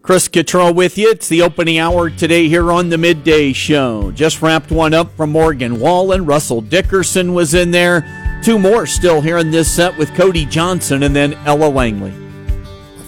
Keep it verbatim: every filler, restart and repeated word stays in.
Chris Cottrell with you. It's the opening hour today here on the Midday Show. Just wrapped one up from Morgan Wallen. Russell Dickerson was in there. Two more still here in this set with Cody Johnson and then Ella Langley.